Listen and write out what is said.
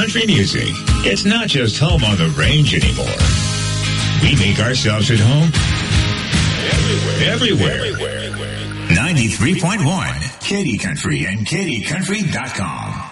country music. It's not just home on the range anymore. We make ourselves at home everywhere. 93.1 Katy Country and KatyCountry.com.